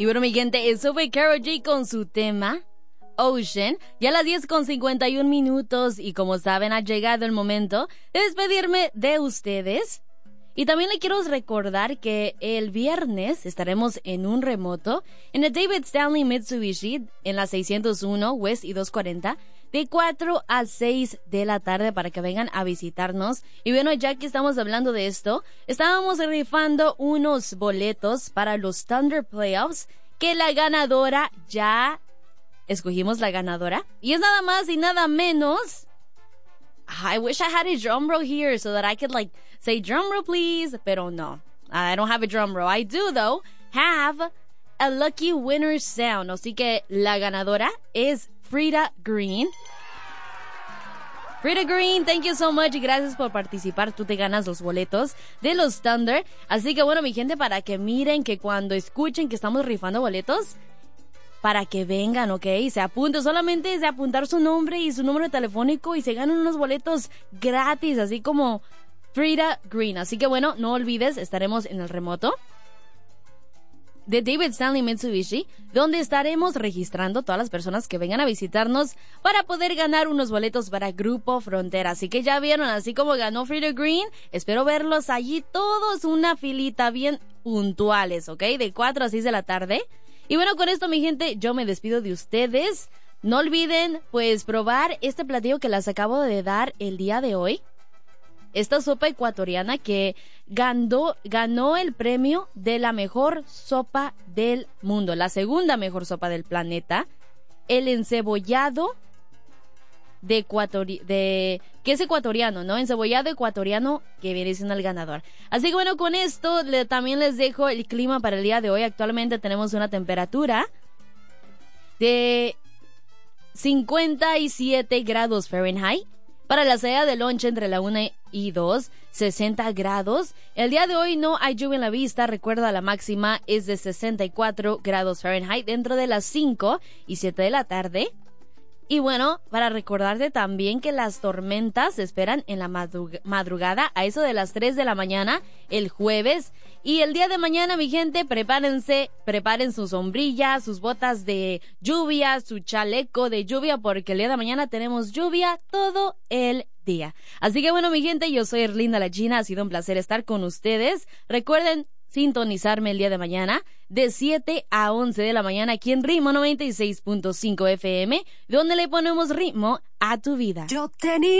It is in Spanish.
Y bueno, mi gente, eso fue Karol G con su tema Ocean, ya a las 10:51 y como saben ha llegado el momento de despedirme de ustedes. Y también le quiero recordar que el viernes estaremos en un remoto en el David Stanley Mitsubishi en la 601 West y 240 de 4 a 6 de la tarde para que vengan a visitarnos. Y bueno, ya que estamos hablando de esto, estábamos rifando unos boletos para los Thunder Playoffs, que la ganadora ya escogimos la ganadora. Y es nada más y nada menos. I wish I had a drum roll here so that I could say drum roll please. Pero no, I don't have a drum roll. I do though have a lucky winner sound. Así que la ganadora es Frida Green. Frida Green, thank you so much y gracias por participar. Tú te ganas los boletos de los Thunder. Así que bueno, mi gente, para que miren que cuando escuchen que estamos rifando boletos, para que vengan, ¿ok? Se apunten, solamente es de apuntar su nombre y su número telefónico y se ganan unos boletos gratis, así como Frida Green. Así que bueno, no olvides, estaremos en el remoto de David Stanley Mitsubishi, donde estaremos registrando todas las personas que vengan a visitarnos para poder ganar unos boletos para Grupo Frontera. Así que ya vieron, así como ganó Frida Green, espero verlos allí todos, una filita bien puntuales, ¿ok? De 4 a 6 de la tarde. Y bueno, con esto, mi gente, yo me despido de ustedes. No olviden, pues, probar este platillo que les acabo de dar el día de hoy. Esta sopa ecuatoriana que ganó el premio de la mejor sopa del mundo, la segunda mejor sopa del planeta, el encebollado que es ecuatoriano, ¿no? Encebollado ecuatoriano, que viene siendo el ganador. Así que bueno, con esto también les dejo el clima para el día de hoy. Actualmente tenemos una temperatura de 57 grados Fahrenheit. Para la salida de lunch entre la 1 y 2, 60 grados. El día de hoy no hay lluvia en la vista. Recuerda, la máxima es de 64 grados Fahrenheit dentro de las 5 y 7 de la tarde. Y bueno, para recordarte también que las tormentas se esperan en la madrugada a eso de las 3 de la mañana el jueves. Y el día de mañana, mi gente, preparen su sombrilla, sus botas de lluvia, su chaleco de lluvia, porque el día de mañana tenemos lluvia todo el día. Así que bueno, mi gente, yo soy Erlinda la China, ha sido un placer estar con ustedes. Recuerden sintonizarme el día de mañana de 7 a 11 de la mañana aquí en Ritmo 96.5 FM, donde le ponemos ritmo a tu vida. Yo tenía